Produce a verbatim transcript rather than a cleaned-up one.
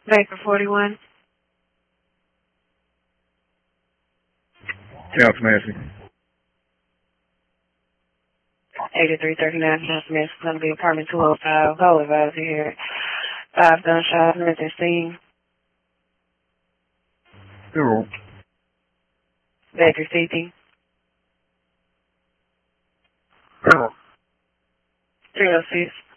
Baker forty-one. Council Nancy. eighty-three thirty-nine Council Nancy, going to be apartment two oh five. Call advisor here. Five gunshots at the scene. Zero. Baker fifty. Zero. three oh six.